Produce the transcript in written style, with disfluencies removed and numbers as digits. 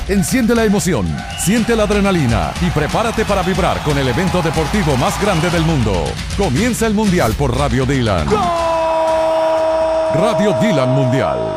Enciende la emoción, siente la adrenalina y prepárate para vibrar con el evento deportivo más grande del mundo. Comienza el Mundial por Radio Dylan. Radio Dylan Mundial.